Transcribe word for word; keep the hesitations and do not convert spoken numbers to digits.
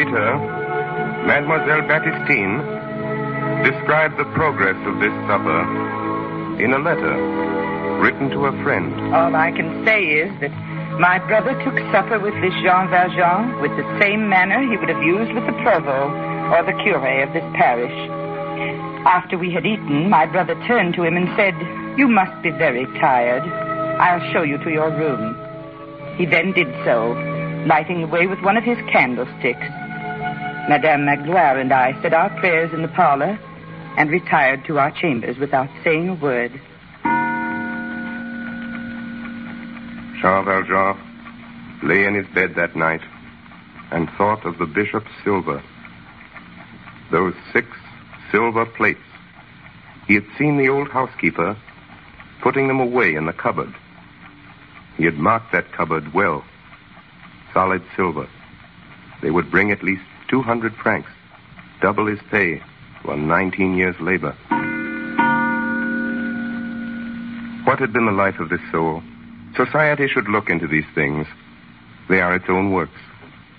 later, Mademoiselle Baptistine described the progress of this supper in a letter written to a friend. All I can say is that my brother took supper with this Jean Valjean with the same manner he would have used with the provost or the curé of this parish. After we had eaten, my brother turned to him and said, "You must be very tired. I'll show you to your room." He then did so, lighting the way with one of his candlesticks. Madame Magloire and I said our prayers in the parlor and retired to our chambers without saying a word. Jean Valjean lay in his bed that night and thought of the bishop's silver. Those six silver plates. He had seen the old housekeeper putting them away in the cupboard. He had marked that cupboard well. Solid silver. They would bring at least two hundred francs, double his pay for nineteen years' labor. What had been the life of this soul? Society should look into these things. They are its own works.